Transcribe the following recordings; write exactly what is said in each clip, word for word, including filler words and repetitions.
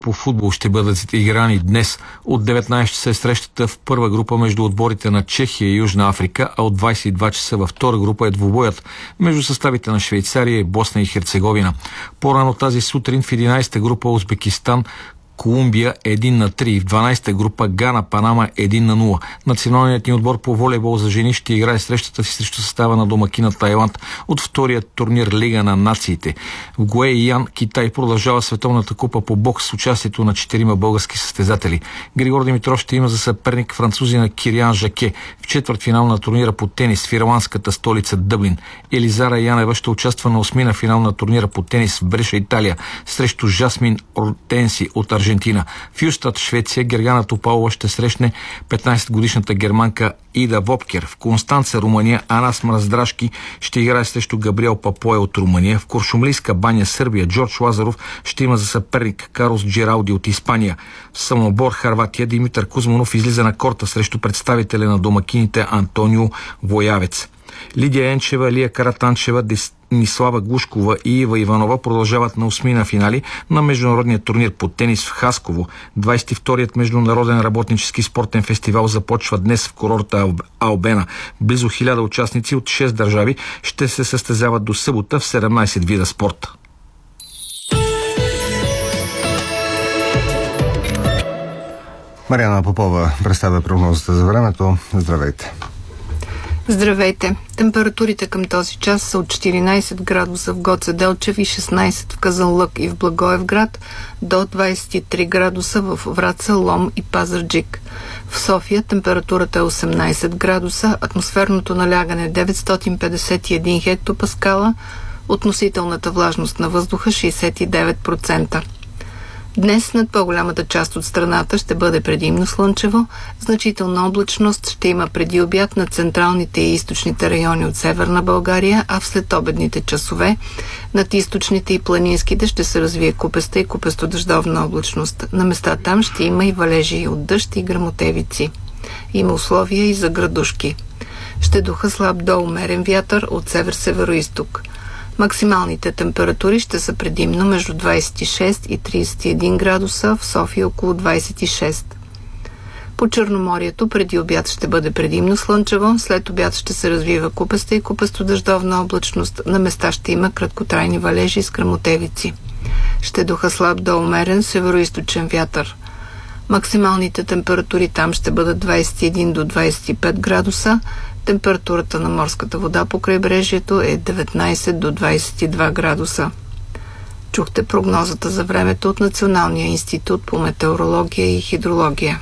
по футбол ще бъдат играни днес. От деветнайсет часа е срещата в първа група между отборите на Чехия и Южна Африка, а от двайсет и два часа във втора група е двубоят между съставите на Швейцария и Босна и Херцеговина. По-рано тази сутрин в единайсета група Узбекистан Колумбия един на три, в дванайсета група Гана, Панама един на нула. Националният ни отбор по волейбол за жени ще играе срещата си срещу състава на домакина Тайланд от втория турнир Лига на нациите. В Гуейян, Китай, продължава световната купа по бокс с участието на четирима български състезатели. Григор Димитров ще има за съперник французина Кириан Жаке в четвъртфинал на турнира по тенис в ирландската столица Дъблин. Елизара Янева ще участва на осмина финал на турнира по тенис в Бреша, Италия, срещу Жасмин Ортенси от Аржентина. Аржентина. В Юстат, Швеция, Гергана Топалова ще срещне петнайсетгодишната германка Ида Вопкер. В Констанца, Румъния, Анас Мраздрашки ще играе срещу Габриел Папоя от Румъния. В Куршумлийска баня, Сърбия, Джордж Лазаров ще има за съперник Карлос Джералди от Испания. В Самобор, Харватия, Димитър Кузманов излиза на корта срещу представителя на домакините Антонио Воявец. Лидия Енчева, Лия Каратанчева, Денислава Глушкова и Ива Иванова продължават на осмина финали на международния турнир по тенис в Хасково. двайсет и вторият международен работнически спортен фестивал започва днес в курорта Албена. Близо хиляда участници от шест държави ще се състезават до събота в седемнайсет вида спорт. Мариана Попова представя прогнозата за времето. Здравейте! Здравейте! Температурите към този час са от четиринайсет градуса в Гоце Делчев и шестнайсет в Казанлък и в Благоевград, до двайсет и три градуса в Враца, Лом и Пазарджик. В София температурата е осемнайсет градуса, атмосферното налягане деветстотин петдесет и един хектопаскала, относителната влажност на въздуха шейсет и девет процента. Днес над по-голямата част от страната ще бъде предимно слънчево, значителна облачност ще има преди обяд на централните и източните райони от Северна България, а в следобедните часове над източните и планинските ще се развие купеста и купесто-дъждовна облачност. На места там ще има и валежи от дъжд и гръмотевици. Има условия и за градушки. Ще духа слаб до умерен вятър от север-североизток. Максималните температури ще са предимно между двайсет и шест и трийсет и един градуса, в София около двайсет и шест. По Черноморието преди обяд ще бъде предимно слънчево, след обяд ще се развива купеста и купесто-дъждовна облачност, на места ще има краткотрайни валежи с гръмотевици. Ще духа слаб до умерен североизточен вятър. Максималните температури там ще бъдат двайсет и един до двайсет и пет градуса, температурата на морската вода по крайбрежието е деветнайсет до двайсет и два градуса. Чухте прогнозата за времето от Националния институт по метеорология и хидрология.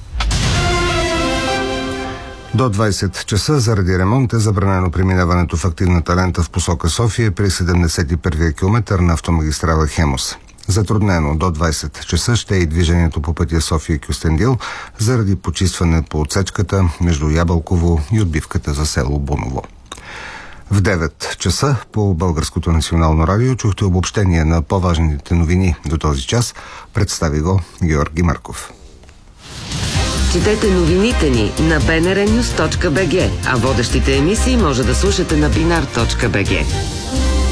До двайсет часа заради ремонт е забранено преминаването в активната лента в посока София при седемдесет и първия километър на автомагистрала Хемус. Затруднено до двайсет часа ще е и движението по пътя София-Кюстендил заради почистване по отсечката между Ябълково и отбивката за село Буново. В девет часа по Българското национално радио чухте обобщение на по-важните новини до този час. Представи го Георги Марков. Четете новините ни на би ен ар нюз точка би джи, а водещите емисии може да слушате на бинар точка би джи.